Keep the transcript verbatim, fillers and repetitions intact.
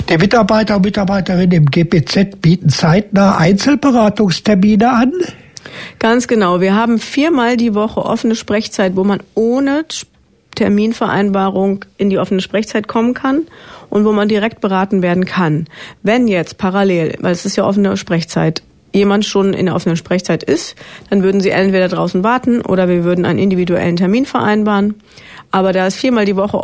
Die Mitarbeiter und Mitarbeiterinnen im G P Z bieten zeitnah Einzelberatungstermine an? Ganz genau. Wir haben viermal die Woche offene Sprechzeit, wo man ohne Terminvereinbarung in die offene Sprechzeit kommen kann und wo man direkt beraten werden kann. Wenn jetzt parallel, weil es ist ja offene Sprechzeit, jemand schon in der offenen Sprechzeit ist, dann würden Sie entweder draußen warten oder wir würden einen individuellen Termin vereinbaren. Aber da es viermal die Woche